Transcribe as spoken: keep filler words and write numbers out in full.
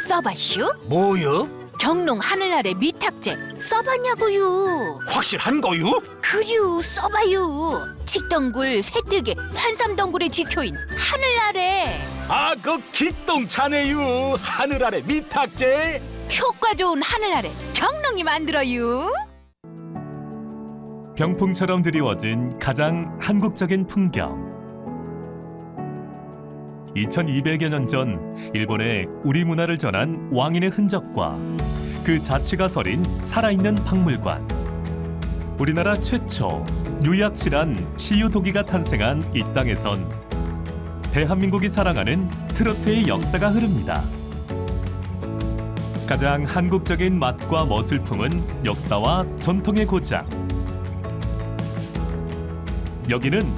써봤슈? 뭐요? 경농 하늘 아래 미탁제 써봤냐고요? 확실한 거요? 그유 써봐요. 칡덩굴, 새뜨개, 환삼덩굴에 지켜인 하늘 아래 아, 그 기똥차네요. 하늘 아래 미탁제. 효과 좋은 하늘 아래 경농이 만들어요. 병풍처럼 드리워진 가장 한국적인 풍경. 이천이백여 년 전 일본에 우리 문화를 전한 왕인의 흔적과 그 자취가 서린 살아있는 박물관. 우리나라 최초 유약실한 시유도기가 탄생한 이 땅에선 대한민국이 사랑하는 트로트의 역사가 흐릅니다. 가장 한국적인 맛과 멋을 품은 역사와 전통의 고장. 여기는